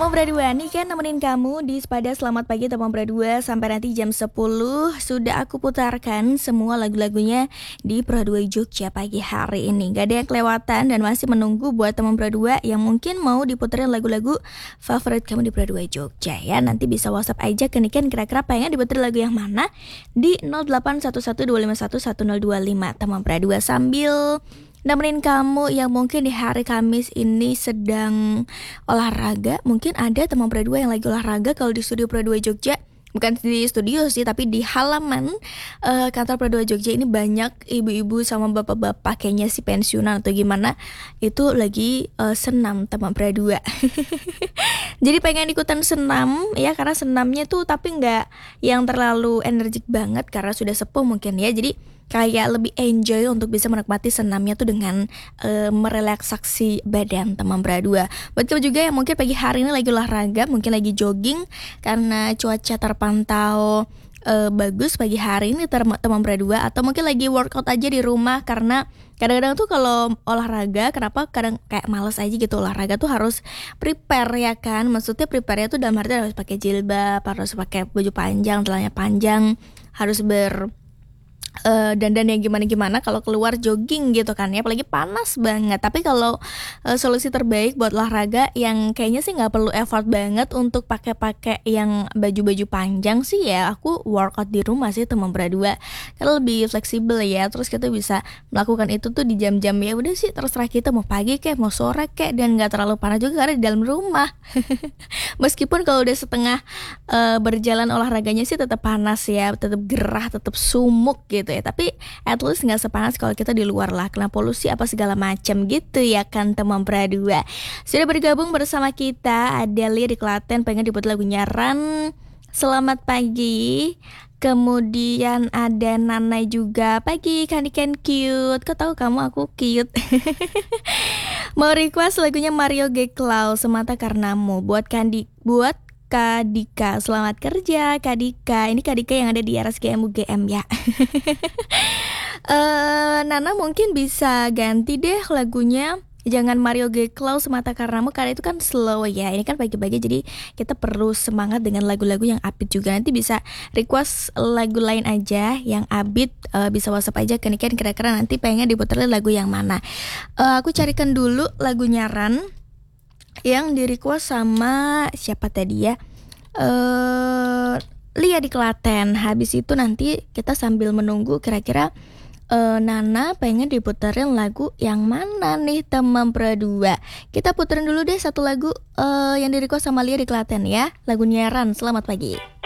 Teman berdua nih kan nemenin kamu di Sepada Selamat Pagi teman berdua. Sampai nanti jam 10 sudah aku putarkan semua lagu-lagunya di Broadway Jogja pagi hari ini. Gak ada yang kelewatan dan masih menunggu buat teman berdua yang mungkin mau diputerin lagu-lagu favorit kamu di Broadway Jogja ya. Nanti bisa WhatsApp aja ke Niken kira-kira pengen diputerin lagu yang mana di 081125111025 teman berdua, sambil nemenin kamu yang mungkin di hari Kamis ini sedang olahraga. Mungkin ada teman berdua yang lagi olahraga kalau di studio Broadway Jogja. Bukan di studio sih, tapi di halaman kantor Broadway Jogja ini banyak ibu-ibu sama bapak-bapak, kayaknya sih pensiunan atau gimana. Itu lagi senam teman berdua. Jadi pengen ikutan senam ya, karena senamnya tuh tapi nggak yang terlalu energik banget karena sudah sepuh mungkin ya. Jadi kayak lebih enjoy untuk bisa menikmati senamnya tuh dengan merelaksasi badan teman berdua. Buat kamu juga yang mungkin pagi hari ini lagi olahraga, mungkin lagi jogging karena cuaca terpantau bagus pagi hari ini teman berdua, atau mungkin lagi workout aja di rumah karena kadang-kadang tuh kalau olahraga kenapa kadang kayak males aja gitu. Olahraga tuh harus prepare ya kan, maksudnya prepare-nya tuh dalam arti harus pakai jilbab, harus pakai baju panjang, celananya panjang, harus dandan yang gimana-gimana kalau keluar jogging gitu kan ya, apalagi panas banget. Tapi kalau solusi terbaik buat olahraga yang kayaknya sih nggak perlu effort banget untuk pakai yang baju-baju panjang sih ya, aku workout di rumah sih teman berdua, karena lebih fleksibel ya. Terus kita bisa melakukan itu tuh di jam-jam ya udah sih terserah kita, mau pagi kek mau sore kek, dan nggak terlalu panas juga karena di dalam rumah. Meskipun kalau udah setengah berjalan olahraganya sih tetap panas ya, tetap gerah, tetap sumuk gitu ya, tapi at least nggak sepanas kalau kita di luar lah, kena polusi apa segala macam gitu ya kan teman berdua. Sudah bergabung bersama kita ada Lia di Klaten, pengen dibuat lagunya Ran, selamat pagi. Kemudian ada Nana juga, pagi Kaniken cute, kau tahu kamu aku cute. Mau request lagunya Mario G. Cloud, Semata Karenamu, buat Kak Dika. Selamat kerja Kak Dika. Ini Kak Dika yang ada di RSGM UGM ya. Nana mungkin bisa ganti deh lagunya, jangan Mario G. Cloud Semata Karenamu, karena itu kan slow ya. Ini kan pagi-pagi jadi kita perlu semangat dengan lagu-lagu yang upbeat juga. Nanti bisa request lagu lain aja yang upbeat, bisa WhatsApp aja ke Niken kira-kira nanti pengen diputerin lagu yang mana. Aku carikan dulu lagunya Ran yang di request sama siapa tadi ya, Lia di Klaten. Habis itu nanti kita sambil menunggu kira-kira Nana pengen diputerin lagu yang mana nih teman berdua. Kita puterin dulu deh satu lagu yang di request sama Lia di Klaten ya, lagunya Ran, selamat pagi.